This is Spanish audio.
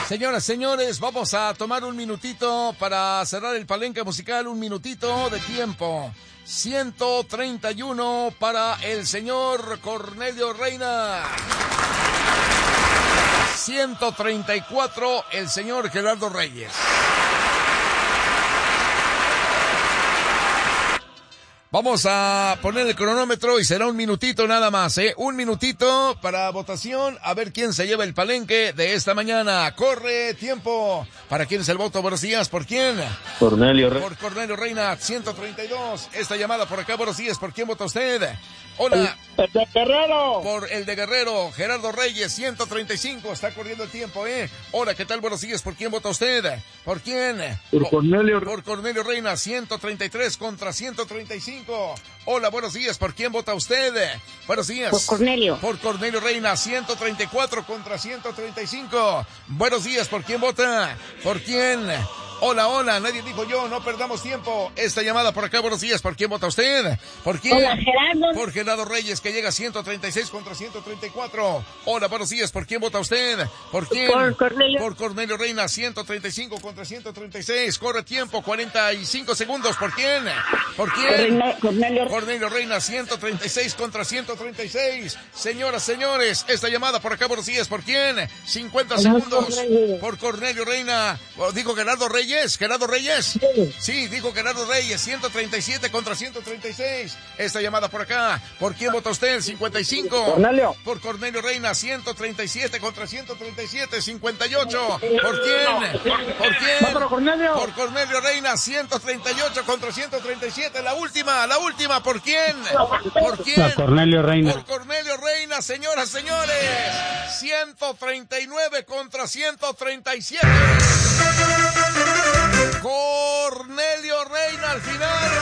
Señoras, señores, vamos a tomar un minutito para cerrar el palenque musical, un minutito de tiempo. 131 para el señor Cornelio Reina. 134 el señor Gerardo Reyes. Vamos a poner el cronómetro y será un minutito nada más, un minutito para votación, a ver quién se lleva el palenque de esta mañana. Corre tiempo. ¿Para quién es el voto? Buenos días, ¿por quién? Cornelio Reina. Por Cornelio Reina, 132. Esta llamada por acá, buenos días, ¿por quién vota usted? Hola. El de Guerrero. Por el de Guerrero, Gerardo Reyes, 135. Está corriendo el tiempo, Hola, ¿qué tal? Buenos días, ¿por quién vota usted? ¿Por quién? Por Cornelio. Por Cornelio Reina, 133 contra 135. Hola, buenos días, ¿por quién vota usted? Buenos días. Por Cornelio. Por Cornelio Reina, 134 contra 135. Buenos días, ¿por quién vota? ¿Por quién? Hola, hola, nadie dijo yo, no perdamos tiempo. Esta llamada por acá, buenos días, ¿por quién vota usted? ¿Por quién? Hola, Gerardo. Por Gerardo Reyes, que llega a 136 contra 134. Hola, buenos días, ¿por quién vota usted? ¿Por quién? Por Cornelio. Por Cornelio Reina, 135 contra 136. Corre tiempo, 45 segundos. ¿Por quién? ¿Por quién? Cornelio. Cornelio Reina, 136 contra 136. Señoras, señores, esta llamada por acá, buenos días, ¿por quién? 50 segundos. Por Cornelio Reina. Digo Gerardo Reyes. ¿Gerardo Reyes? Sí, dijo Gerardo Reyes, 137 contra 136. Esta llamada por acá. ¿Por quién vota usted? 55. Cornelio. Por Cornelio Reina, 137 contra 137, 58. ¿Por quién? ¿Por quién? Por Cornelio. Por Cornelio Reina, 138 contra 137. La última. ¿Por quién? ¿Por quién? Por Cornelio Reina. Por Cornelio Reina, señoras, señores. 139 contra 137. Cornelio Reina al final.